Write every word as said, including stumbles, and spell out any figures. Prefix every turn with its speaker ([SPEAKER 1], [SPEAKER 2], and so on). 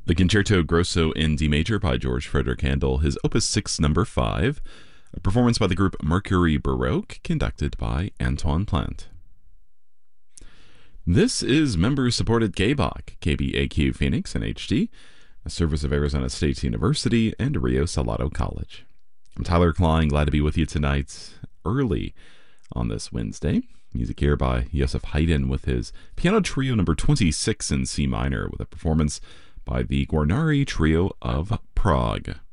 [SPEAKER 1] The Concerto Grosso in D major by George Frederick Handel, his Opus six number five, a performance by the group Mercury Baroque, conducted by Antoine Plant. This is member-supported K B O C, K B A Q Phoenix in H D, a service of Arizona State University and Rio Salado College. I'm Tyler Klein, glad to be with you tonight, early on this Wednesday. Music here by Joseph Haydn with his Piano Trio number twenty-six in C minor, with a performance by the Guarnari Trio of Prague.